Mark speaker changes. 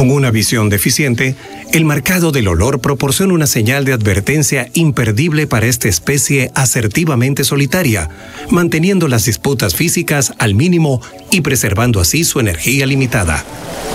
Speaker 1: Con una visión deficiente, el marcado del olor proporciona una señal de advertencia imperdible para esta especie asertivamente solitaria, manteniendo las disputas físicas al mínimo y preservando así su energía limitada.